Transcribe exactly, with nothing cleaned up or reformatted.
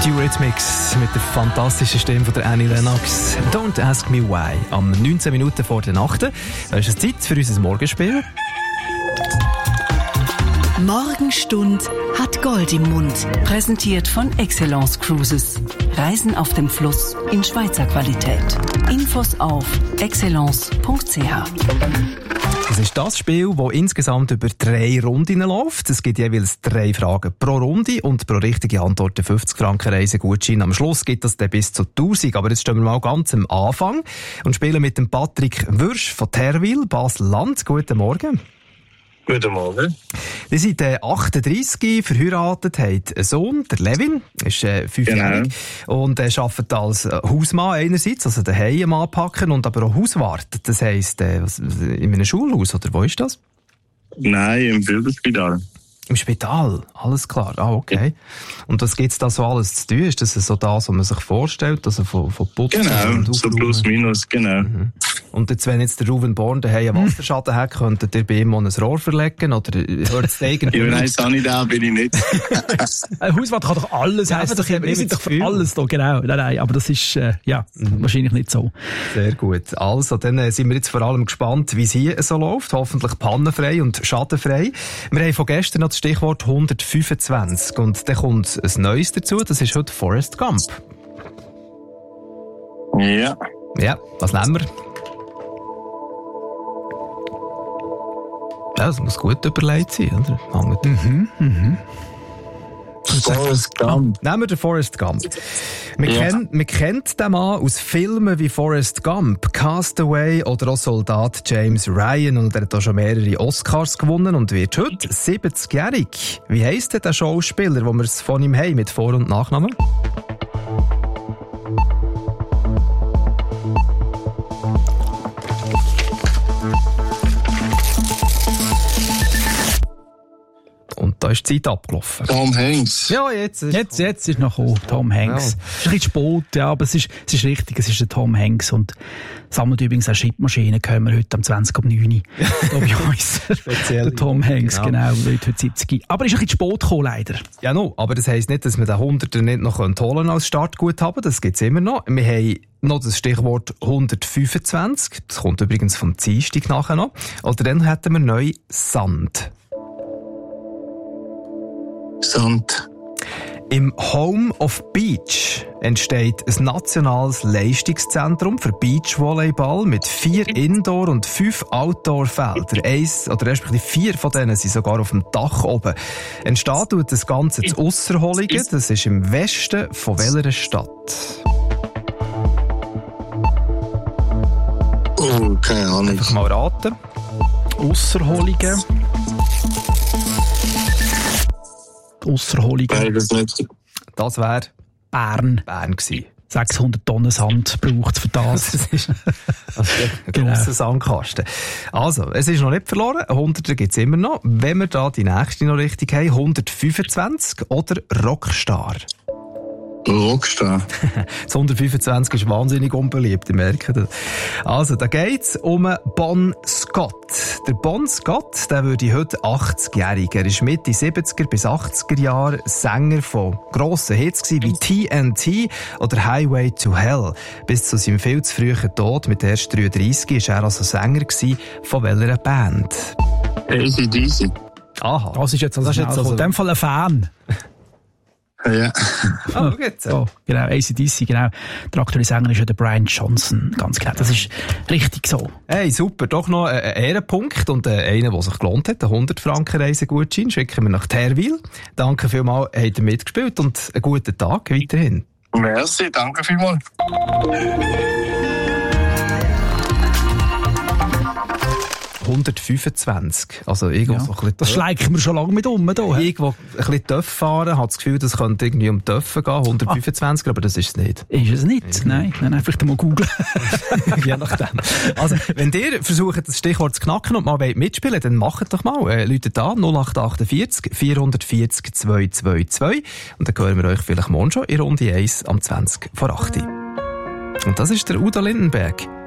Eurythmics mit der fantastischen Stimme von der Annie Lennox. Don't ask me why. Am neunzehn Minuten vor der Nacht. Da ist es Zeit für unser Morgenspiel. Morgenstund hat Gold im Mund. Präsentiert von Excellence Cruises. Reisen auf dem Fluss in Schweizer Qualität. Infos auf excellence punkt c h. Das ist das Spiel, das insgesamt über drei Runden läuft. Es gibt jeweils drei Fragen pro Runde und pro richtige Antwort fünfzig Franken Reisegutschein. Am Schluss gibt es dann bis zu tausend. Aber jetzt stehen wir mal ganz am Anfang und spielen mit dem Patrick Würsch von Terwil, Basel-Land. Guten Morgen. Guten Morgen. Sie sind äh, achtunddreissig, verheiratet, haben einen Sohn, der Levin, ist äh, fünfjährig, genau. Und äh, arbeitet als äh, Hausmann einerseits, also daheim am Anpacken, und aber auch Hauswart. Das heisst, äh, was, in einem Schulhaus, oder wo ist das? Nein, im Bürgerspital. Im Spital, alles klar. Ah, okay. Und was gibt's da so alles zu tun? Ist das so das, was man sich vorstellt? Also von, von Putzen? Genau, so plus minus, genau. Mhm. Und jetzt, wenn jetzt der Ruven Born daheim einen Wasserschaden hat, könntet ihr bei ihm ein Rohr verlegen? Oder hört es irgendwie? Ja, nein, Sanidar bin ich nicht. Ein Hauswart kann doch alles heissen. Ja, wir sind doch für alles da, genau. Nein, nein, aber das ist, äh, ja, mhm. wahrscheinlich nicht so. Sehr gut. Also, dann äh, sind wir jetzt vor allem gespannt, wie es hier so läuft. Hoffentlich pannenfrei und schadenfrei. Wir haben von gestern noch das Stichwort hundertfünfundzwanzig. Und dann kommt ein Neues dazu. Das ist heute Forrest Gump. Ja. Ja, was nehmen wir? Ja, das muss gut überlegt sein, oder? Hängt. Mhm, mhm. Forrest Gump. Nehmen wir den Forrest Gump. Wir, ja. kennen, wir kennen den Mann aus Filmen wie Forrest Gump, Castaway oder auch Soldat James Ryan. Und er hat auch schon mehrere Oscars gewonnen und wird heute siebzigjährig. Wie heisst denn der Schauspieler, wo wir es von ihm haben, mit Vor- und Nachnamen? Und da ist die Zeit abgelaufen. Tom Hanks. Ja, jetzt ist, jetzt, jetzt ist noch gekommen, Tom Hanks. Ja. Es ist ein bisschen spät, ja, aber es ist, es ist richtig, es ist der Tom Hanks. Und sammelt übrigens auch Schreibmaschinen, können wir heute am zwanzig ab neun da bei uns. Speziell. Der Tom Hanks, genau, genau wird heute siebzig. Aber er ist ein bisschen spät gekommen, leider. Ja, no, aber das heisst nicht, dass wir den Hunderter nicht noch holen als Startguthaben. Das gibt's immer noch. Wir haben noch das Stichwort hundertfünfundzwanzig. Das kommt übrigens vom Dienstag nachher noch. Oder dann hätten wir neu Sand. Sand. Im Home of Beach entsteht ein nationales Leistungszentrum für Beachvolleyball mit vier Indoor- und fünf Outdoor-Feldern. Eins, oder respektive vier von denen sind sogar auf dem Dach oben. Entsteht tut das Ganze zu Ausserholligen. Das ist im Westen von welcher Stadt? Oh, keine Ahnung. Einfach mal raten. Ausserholligen. Ausserholligen. Beides nicht. Das wäre Bern. Bern gewesen. sechshundert Tonnen Sand braucht es für das. Das ist also ein genau. grosser Sandkasten. Also, es ist noch nicht verloren. hunderter gibt es immer noch. Wenn wir da die nächste noch richtig haben, hundertfünfundzwanzig oder Rockstar? Rockstar. Das hundertfünfundzwanzig ist wahnsinnig unbeliebt, ich merke das. Also, da geht's um Bon Scott. Der Bon Scott, der würde heute achtzigjährig. Er ist Mitte siebziger bis achtziger Jahre Sänger von grossen Hits wie T N T oder Highway to Hell. Bis zu seinem viel zu frühen Tod mit erst dreiunddreissig war er also Sänger von welcher Band? A C D C. Aha. Das ist jetzt also, das ist jetzt also in dem Fall ein Fan. Ja. Ah, oh, geht's. Oh, genau, A C D C, genau. Der aktuelle Sänger ist ja der Brian Johnson, ganz genau. Das ist richtig so. Hey, super. Doch noch ein Ehrenpunkt und einer, der sich gelohnt hat. Ein hundert Franken Reisegutschein schicken wir nach Terwil. Danke vielmals, habt ihr mitgespielt und einen guten Tag weiterhin. Merci, danke vielmals. hundertfünfundzwanzig. Also irgendwo Ja. so ein bisschen Das schleichen wir schon lange mit um. Da. Irgendwo ein bisschen Töff fahren, hat das Gefühl, das könnte irgendwie um Töffen gehen, hundertfünfundzwanzig, ah. aber das ist es nicht. Ist es nicht? Nein, nein, einfach mal googeln. Je nachdem. Also, wenn ihr versucht, das Stichwort zu knacken und mal mitspielen, dann macht doch mal. Äh, läutet an null acht achtundvierzig vierhundertvierzig zweihundertzweiundzwanzig und dann hören wir euch vielleicht morgen schon in Runde eins am zwanzig vor acht. Und das ist der Udo Lindenberg.